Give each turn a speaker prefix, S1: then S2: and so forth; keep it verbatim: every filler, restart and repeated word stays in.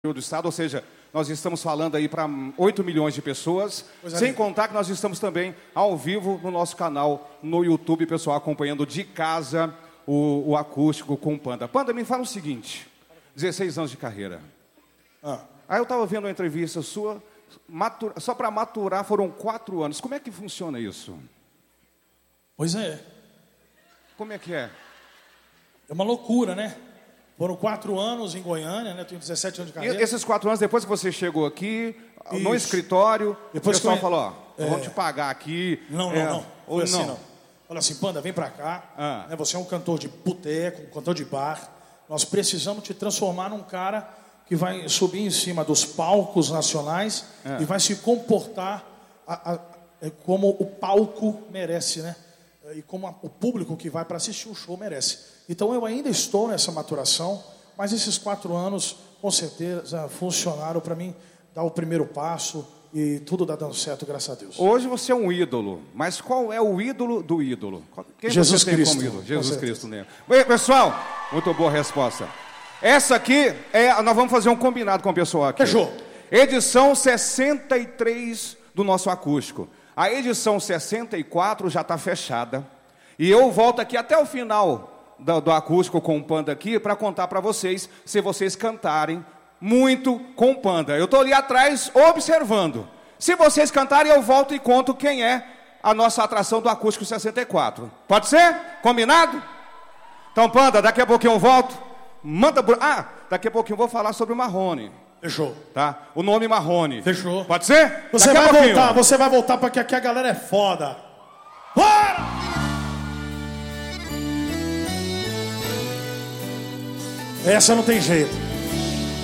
S1: do estado, ou seja, nós estamos falando aí para oito milhões de pessoas, pois sem é. Contar que nós estamos também ao vivo no nosso canal no YouTube, pessoal, acompanhando de casa o, o acústico com o Panda. Panda, me fala o seguinte, dezesseis anos de carreira. Ah. Aí eu estava vendo uma entrevista sua, matura, só para maturar foram quatro anos. Como é que funciona isso?
S2: Pois é.
S1: Como é que é?
S2: É uma loucura, né? Foram quatro anos em Goiânia, né? Eu tenho dezessete anos de carreira.
S1: E esses quatro anos, depois que você chegou aqui, isso. No escritório,
S2: depois
S1: o pessoal
S2: que...
S1: falou, ó,
S2: é...
S1: vamos te pagar aqui.
S2: Não, não,
S1: é...
S2: não.
S1: Ou
S2: Foi assim,
S1: não.
S2: não. Olha assim, Panda, vem pra cá. Ah. Né? Você é um cantor de boteco, um cantor de bar. Nós precisamos te transformar num cara que vai subir em cima dos palcos nacionais ah. e vai se comportar a, a, a, como o palco merece, né? E como a, o público que vai para assistir o show merece. Então eu ainda estou nessa maturação, mas esses quatro anos, com certeza, funcionaram para mim dar o primeiro passo e tudo dá dando certo, graças a Deus.
S1: Hoje você é um ídolo, mas qual é o ídolo do ídolo? Quem
S2: Jesus
S1: você tem
S2: Cristo.
S1: como ídolo? Jesus Cristo, né? Bem, pessoal, muito boa resposta. Essa aqui, é, nós vamos fazer um combinado com o pessoal aqui.
S2: Fechou.
S1: Edição sessenta e três do nosso acústico. A edição sessenta e quatro já está fechada. E eu volto aqui até o final do, do acústico com o Panda aqui para contar para vocês, se vocês cantarem muito com o Panda. Eu estou ali atrás observando. Se vocês cantarem, eu volto e conto quem é a nossa atração do acústico sessenta e quatro. Pode ser? Combinado? Então, Panda, daqui a pouquinho eu volto. Manda... Ah, daqui a pouquinho eu vou falar sobre o Marrone.
S2: Fechou.
S1: Tá? O nome Marrone.
S2: Fechou.
S1: Pode ser?
S2: Você vai voltar, você vai voltar porque aqui a galera é foda. Bora! Essa não tem jeito.